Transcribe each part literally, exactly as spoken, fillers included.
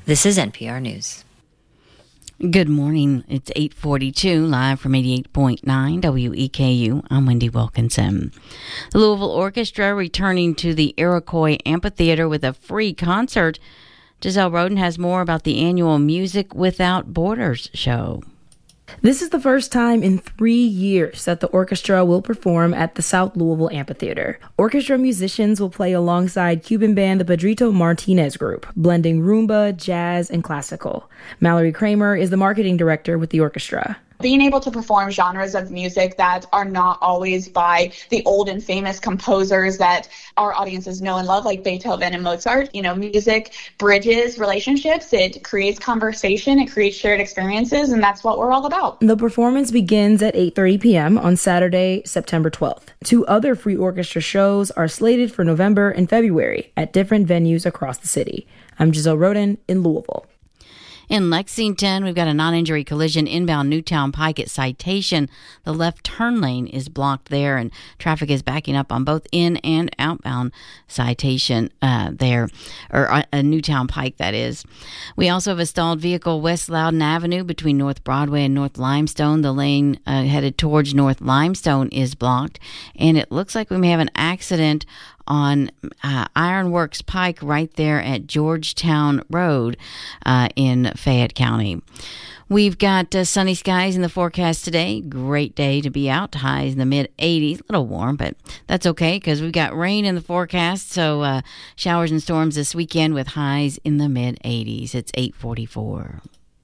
This is N P R News. Good morning. It's eight forty-two, live from eighty-eight point nine W E K U. I'm Wendy Wilkinson. The Louisville Orchestra returning to the Iroquois Amphitheater with a free concert. Giselle Roden has more about the annual Music Without Borders show. This is the first time in three years that the orchestra will perform at the South Louisville Amphitheater. Orchestra musicians will play alongside Cuban band the Pedrito Martinez Group, blending rumba, jazz, and classical. Mallory Kramer is the marketing director with the orchestra. Being able to perform genres of music that are not always by the old and famous composers that our audiences know and love, like Beethoven and Mozart. You know, music bridges relationships, it creates conversation, it creates shared experiences, and that's what we're all about. The performance begins at eight thirty p.m. on Saturday, September twelfth. Two other free orchestra shows are slated for November and February at different venues across the city. I'm Giselle Roden in Louisville. In Lexington, we've got a non-injury collision inbound Newtown Pike at Citation. The left turn lane is blocked there, and traffic is backing up on both in and outbound Citation uh, there, or uh, Newtown Pike, that is. We also have a stalled vehicle West Loudon Avenue between North Broadway and North Limestone. The lane uh, headed towards North Limestone is blocked, and it looks like we may have an accident on uh, Ironworks Pike right there at Georgetown Road uh, in Fayette County. We've got uh, sunny skies in the forecast today. Great day to be out. Highs in the mid eighties. A little warm, but that's okay because we've got rain in the forecast. So uh, showers and storms this weekend with highs in the mid eighties. It's eight forty-four.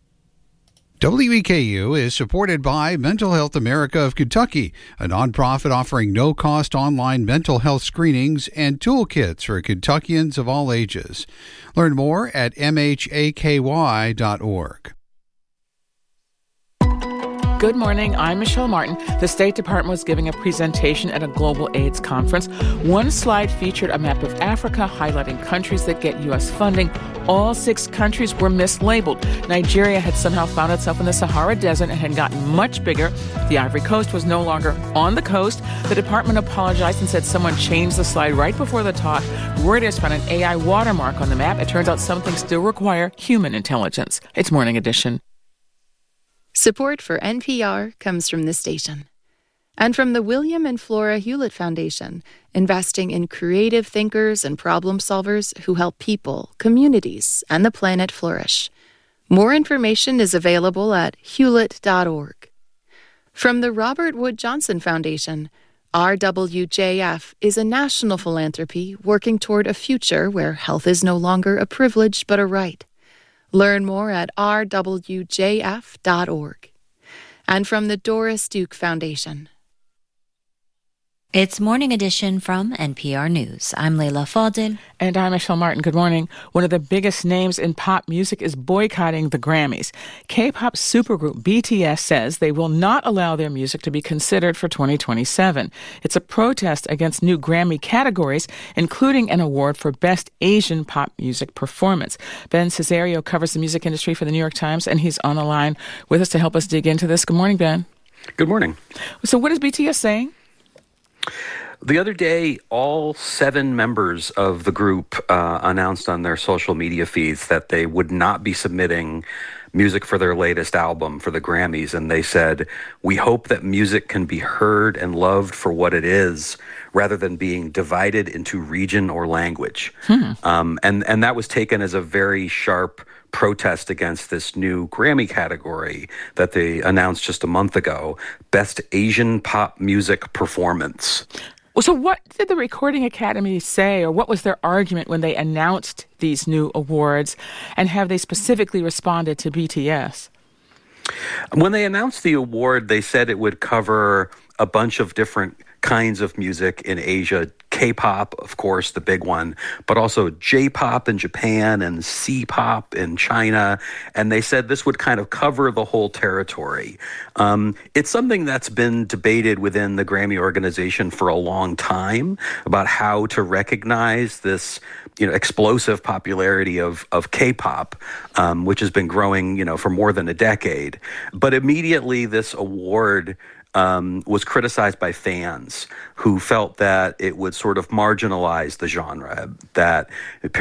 W E K U is supported by Mental Health America of Kentucky, a nonprofit offering no-cost online mental health screenings and toolkits for Kentuckians of all ages. Learn more at M H A K Y dot org. Good morning. I'm Michelle Martin. The State Department was giving a presentation at a global AIDS conference. One slide featured a map of Africa highlighting countries that get U S funding. All six countries were mislabeled. Nigeria had somehow found itself in the Sahara Desert and had gotten much bigger. The Ivory Coast was no longer on the coast. The department apologized and said someone changed the slide right before the talk. Reuters found an A I watermark on the map. It turns out some things still require human intelligence. It's Morning Edition. Support for N P R comes from this station and from the William and Flora Hewlett Foundation, investing in creative thinkers and problem solvers who help people, communities, and the planet flourish. More information is available at hewlett dot org. From the Robert Wood Johnson Foundation, R W J F is a national philanthropy working toward a future where health is no longer a privilege but a right. Learn more at r w j f dot org. And from the Doris Duke Foundation. It's Morning Edition from N P R News. I'm Leila Fadel. And I'm Michelle Martin. Good morning. One of the biggest names in pop music is boycotting the Grammys. K-pop supergroup B T S says they will not allow their music to be considered for twenty twenty-seven. It's a protest against new Grammy categories, including an award for Best Asian Pop Music Performance. Ben Cesario covers the music industry for the New York Times, and he's on the line with us to help us dig into this. Good morning, Ben. Good morning. So what is B T S saying? The other day, all seven members of the group uh, announced on their social media feeds that they would not be submitting music for their latest album for the Grammys. And they said, "We hope that music can be heard and loved for what it is, rather than being divided into region or language." Hmm. Um, and, and that was taken as a very sharp protest against this new Grammy category that they announced just a month ago, Best Asian Pop Music Performance. Well, so what did the Recording Academy say, or what was their argument when they announced these new awards, and have they specifically responded to B T S? When they announced the award, they said it would cover a bunch of different kinds of music in Asia. K-pop, of course, the big one, but also J-pop in Japan and C-pop in China. And they said this would kind of cover the whole territory. Um, it's something that's been debated within the Grammy organization for a long time about how to recognize this, you know, explosive popularity of, of K-pop, um, which has been growing, you know, for more than a decade. But immediately this award Um, was criticized by fans who felt that it would sort of marginalize the genre, that